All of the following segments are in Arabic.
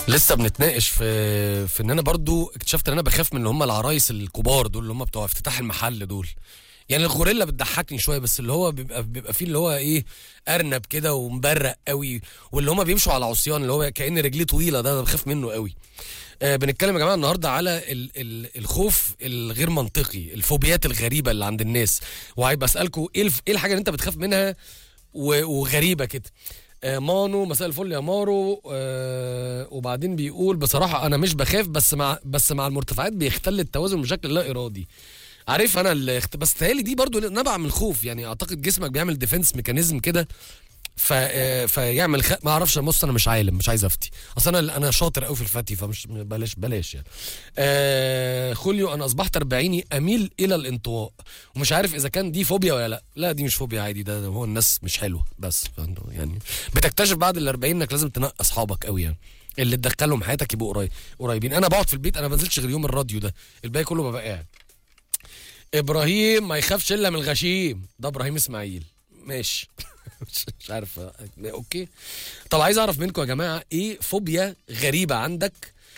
لسه بنتناقش في ان انا برضو اكتشفت ان انا بخاف من اللي هم العرايس الكبار دول اللي هم بتوع افتتاح المحل دول. يعني الغوريلا بتضحكني شويه، بس اللي هو بيبقى فيه اللي هو ايه، ارنب كده ومبرق قوي، واللي هم بيمشوا على عصيان اللي هو كأن رجليه طويله، ده بخاف منه قوي. بنتكلم يا جماعه النهارده على ال الخوف الغير منطقي، الفوبيات الغريبه اللي عند الناس، وهيبقى اسالكم ايه ايه الحاجه اللي انت بتخاف منها وغريبه كده. مانو، مساء الفل يا مارو. وبعدين بيقول بصراحه انا مش بخاف، بس مع المرتفعات بيختل التوازن بشكل لا ارادي. عارف انا بس تهيألي دي برضو نبع من الخوف، يعني اعتقد جسمك بيعمل ديفنس ميكانيزم كده. فيعمل ما اعرفش، بص انا مش عالم، مش عايز افتي، اصل انا شاطر قوي في الفتي، فمش بلاش يعني. خوليو، انا اصبحت 40 اميل الى الانطواء، ومش عارف اذا كان دي فوبيا ولا لا. لا دي مش فوبيا، عادي، ده هو الناس مش حلوه بس، يعني بتكتشف بعد ال40 انك لازم تنقي اصحابك قوي، يعني اللي تدخلهم حياتك يبقوا قريبين. انا بقعد في البيت، انا ما بنزلش غير يوم الراديو ده، الباقي كله ببقى قاعد. ابراهيم، ما يخافش الا من الغشيم، ده ابراهيم اسماعيل، ماشي. مش عارف، اوكي. طب عايز اعرف منكم يا جماعه ايه فوبيا غريبه عندك.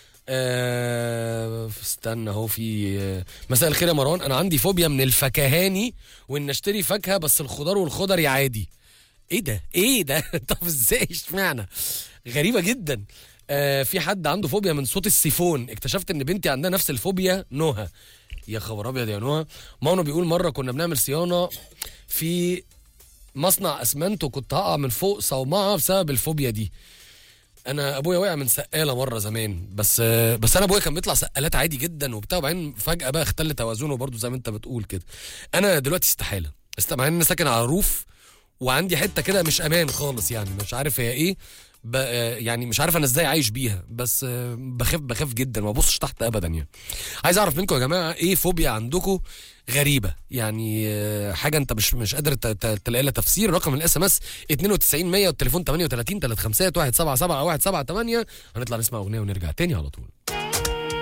استنى اهو، في مساء الخير يا مروان، انا عندي فوبيا من الفكهاني، وان اشتري فاكهه بس الخضار والخضري عادي. ايه ده طب ازاي، اشمعنى؟ غريبه جدا. في حد عنده فوبيا من صوت السيفون، اكتشفت ان بنتي عندها نفس الفوبيا، نهى. يا خبر ابيض يا نهى. مانو بيقول مره كنا بنعمل صيانه في مصنع اسمنت، وكنت هقع من فوق صومعه بسبب الفوبيا دي. انا ابويا وقع من سقاله مره زمان، بس انا ابويا كان بيطلع سقالات عادي جدا وبتاع، وبعدين فجاه بقى اختل توازنه برضو زي ما انت بتقول كده. انا دلوقتي استحاله، مع ان انا ساكن على روف، وعندي حته كده مش امان خالص، يعني مش عارف هي ايه. يعني مش عارف انا ازاي عايش بيها، بس بخاف جدا، ما ببصش تحت ابدا يعني. عايز اعرف منكم يا جماعه ايه فوبيا عندكم غريبه، يعني حاجه انت مش قادر تلاقي لها تفسير. رقم الاس ام اس 92 100 والتليفون 38 351 177 او 178. هنطلع نسمع اغنيه ونرجع تاني على طول.